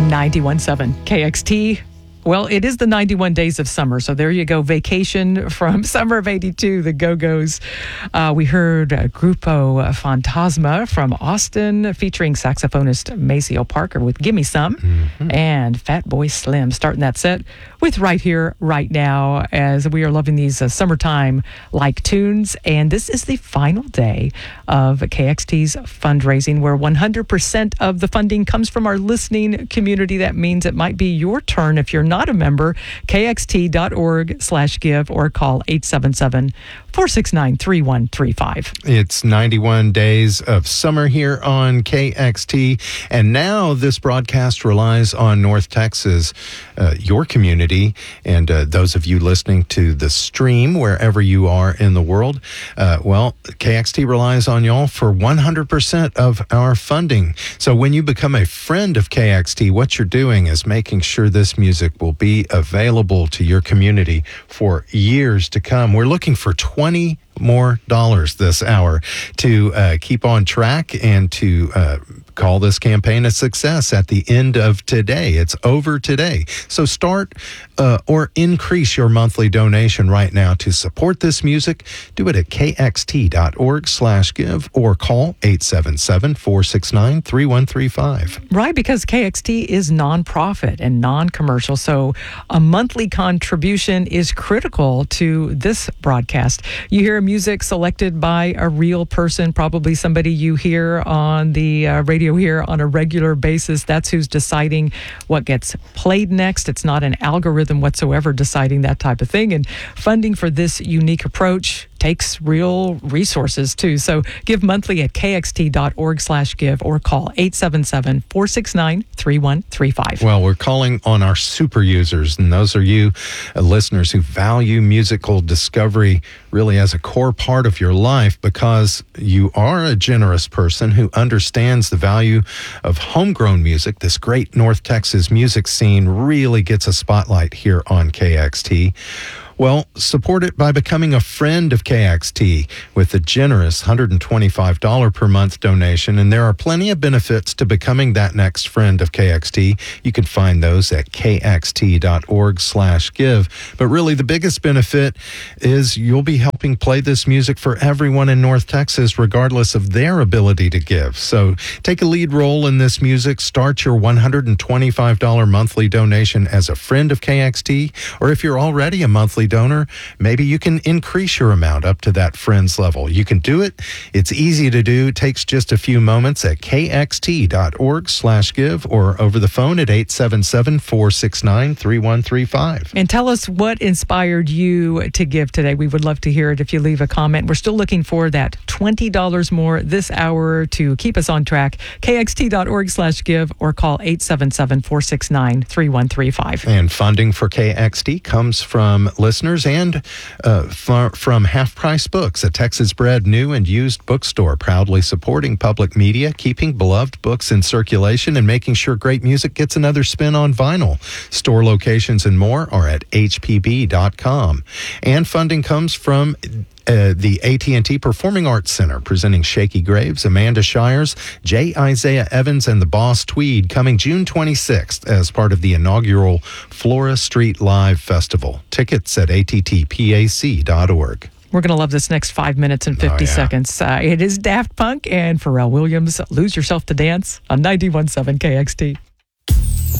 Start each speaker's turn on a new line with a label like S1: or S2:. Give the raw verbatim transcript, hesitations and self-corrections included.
S1: ninety-one point seven K X T. Well, it is the ninety-one days of summer, so there you go. Vacation from summer of eighty-two, the Go-Go's. Uh, we heard uh, Grupo Fantasma from Austin, featuring saxophonist Maceo Parker with Gimme Some, mm-hmm. and Fatboy Slim starting that set with Right Here, Right Now, as we are loving these uh, summertime-like tunes. And this is the final day of K X T's fundraising, where one hundred percent of the funding comes from our listening community. That means it might be your turn if you're not not a member. K X T dot org slash give or call eight seven seven, four six nine, three one three five.
S2: It's ninety-one days of summer here on K X T, and now this broadcast relies on North Texas, uh, your community, and uh, those of you listening to the stream wherever you are in the world. Uh, well, K X T relies on y'all for one hundred percent of our funding. So when you become a friend of K X T, what you're doing is making sure this music will be available to your community for years to come. We're looking for twenty more dollars this hour to uh, keep on track and to uh, call this campaign a success at the end of today. It's over today. So start uh, or increase your monthly donation right now to support this music. Do it at K X T dot org slash give or call eight seven seven, four six nine, three one three five.
S1: Right, because K X T is nonprofit and non-commercial, so a monthly contribution is critical to this broadcast. You hear music selected by a real person, probably somebody you hear on the uh, radio here on a regular basis. That's who's deciding what gets played next. It's not an algorithm whatsoever deciding that type of thing. And funding for this unique approach takes real resources too. So give monthly at K X T dot org slash give or call eight seven seven, four six nine, three one three five.
S2: Well, we're calling on our super users, and those are you uh, listeners who value musical discovery really as a core part of your life, because you are a generous person who understands the value of homegrown music. This great North Texas music scene really gets a spotlight here on K X T. Well, support it by becoming a friend of K X T with a generous one hundred twenty-five dollars per month donation. And there are plenty of benefits to becoming that next friend of K X T. You can find those at K X T dot org slash give. But really, the biggest benefit is you'll be helping play this music for everyone in North Texas, regardless of their ability to give. So take a lead role in this music. Start your one hundred twenty-five dollars monthly donation as a friend of K X T. Or if you're already a monthly donor, maybe you can increase your amount up to that friends level. You can do it. It's easy to do. It takes just a few moments at K X T dot org slash give or over the phone at eight seven seven, four six nine, three one three five.
S1: And tell us what inspired you to give today. We would love to hear it if you leave a comment. We're still looking for that twenty dollars more this hour to keep us on track. K X T dot org slash give or call eight seven seven, four six nine, three one three five.
S2: And funding for K X T comes from listeners and uh, f- from Half Price Books, a Texas-bred new and used bookstore, proudly supporting public media, keeping beloved books in circulation, and making sure great music gets another spin on vinyl. Store locations and more are at H P B dot com. And funding comes from Uh, the A T and T Performing Arts Center, presenting Shaky Graves, Amanda Shires, J. Isaiah Evans, and the Boss Tweed, coming June twenty-sixth as part of the inaugural Flora Street Live Festival. Tickets at A T T pac dot org.
S1: We're going to love this next five minutes and fifty
S2: oh, yeah.
S1: seconds. Uh, it is Daft Punk and Pharrell Williams. Lose Yourself to Dance on ninety-one point seven K X T.